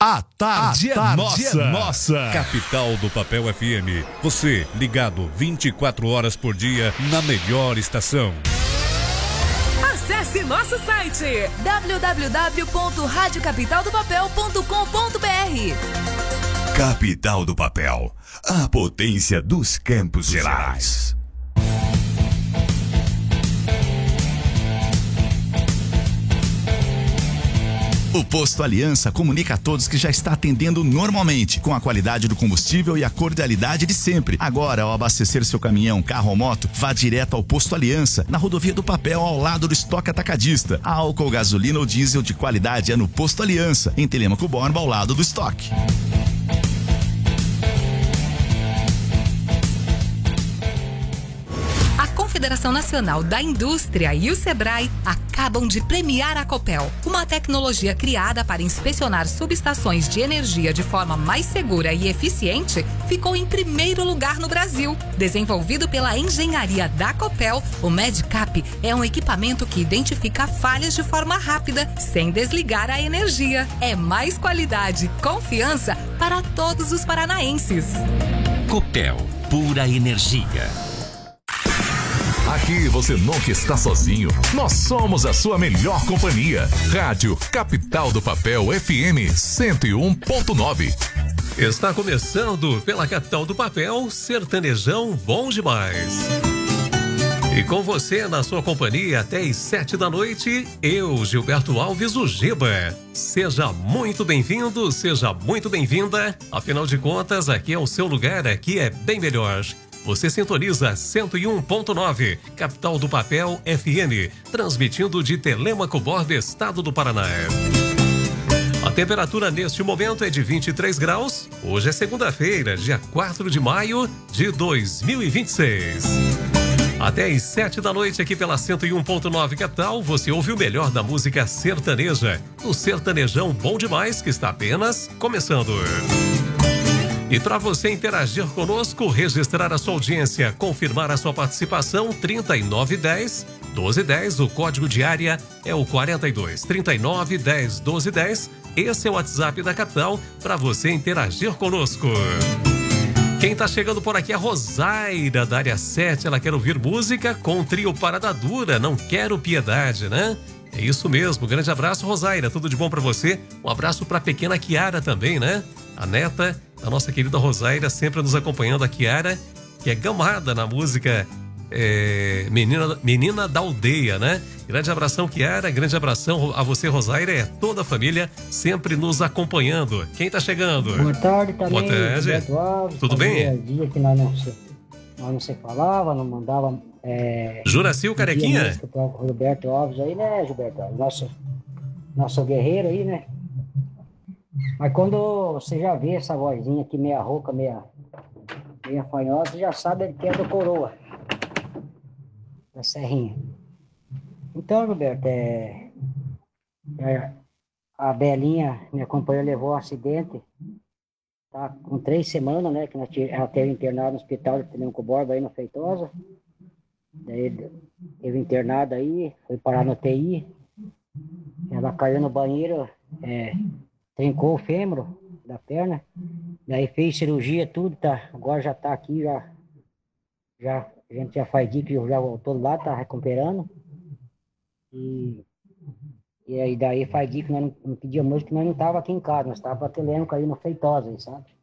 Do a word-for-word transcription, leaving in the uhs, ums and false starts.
A tarde, A tarde é, nossa. é nossa. Capital do Papel F M. Você ligado vinte e quatro horas por dia na melhor estação. Acesse nosso site w w w ponto rádio capital do papel ponto com ponto b r. Capital do Papel, a potência dos Campos Gerais. O Posto Aliança comunica a todos que já está atendendo normalmente, com a qualidade do combustível e a cordialidade de sempre. Agora, ao abastecer seu caminhão, carro ou moto, vá direto ao Posto Aliança, na rodovia do Papel, ao lado do estoque atacadista. A álcool, gasolina ou diesel de qualidade é no Posto Aliança, em Telêmaco Borba, ao lado do estoque. A Confederação Nacional da Indústria e o Sebrae acabam de premiar a Copel, uma tecnologia criada para inspecionar subestações de energia de forma mais segura e eficiente, ficou em primeiro lugar no Brasil. Desenvolvido pela engenharia da Copel, o MedCap é um equipamento que identifica falhas de forma rápida, sem desligar a energia. É mais qualidade, confiança para todos os paranaenses. Copel, pura energia. Aqui você nunca está sozinho. Nós somos a sua melhor companhia. Rádio Capital do Papel F M cento e um ponto nove. Está começando pela Capital do Papel, Sertanejão Bom Demais. E com você na sua companhia até às sete da noite, eu, Gilberto Alves, o Giba. Seja muito bem-vindo, seja muito bem-vinda. Afinal de contas, aqui é o seu lugar, aqui é bem melhor. Você sintoniza cento e um ponto nove, Capital do Papel F M, transmitindo de Telêmaco Borba, estado do Paraná. A temperatura neste momento é de vinte e três graus. Hoje é segunda-feira, dia quatro de maio de dois mil e vinte e seis. Até às sete da noite aqui pela cento e um ponto nove Capital, você ouve o melhor da música sertaneja, o Sertanejão Bom Demais, que está apenas começando. E para você interagir conosco, registrar a sua audiência, confirmar a sua participação, trinta e nove dez, doze dez, o código de área é o quarenta e dois, trinta e nove dez, doze dez. Esse é o WhatsApp da Capital para você interagir conosco. Quem tá chegando por aqui é a Rosaira, da área sete. Ela quer ouvir música com o trio Parada Dura, Não Quero Piedade, né? É isso mesmo. Grande abraço, Rosaira. Tudo de bom para você. Um abraço para a pequena Kiara também, né? A neta da nossa querida Rosaira, sempre nos acompanhando. A Kiara, que é gamada na música é, Menina, Menina da Aldeia, né? Grande abração, Kiara. Grande abração a você, Rosaira. É toda a família sempre nos acompanhando. Quem tá chegando? Boa tarde também. Boa tarde. Alves, Tudo bem? Dia que nós não se, nós não se falava, não mandava... É, Juracil Carequinha? O Roberto Alves aí, né, Gilberto? Nosso, nosso guerreiro aí, né? Mas quando você já vê essa vozinha aqui meia rouca, meia, meia fanhosa, você já sabe que é do Coroa. Da Serrinha. Então, Gilberto, é, é, a Belinha, minha companheira, levou um acidente. Tá com três semanas, né? Que nós, ela teve internado no hospital de Telêmaco Borba aí na Feitosa. Daí teve internada aí, foi parar no T I. Ela caiu no banheiro, é, trincou o fêmur da perna. Daí fez cirurgia, tudo, tá? Agora já tá aqui, já, já a gente já faz dia que já voltou lá, tá recuperando. E, e aí daí faz dia que nós não, não pedíamos música, que nós não tava aqui em casa, nós tava pra Telêmaco aí no Feitosa, aí, sabe?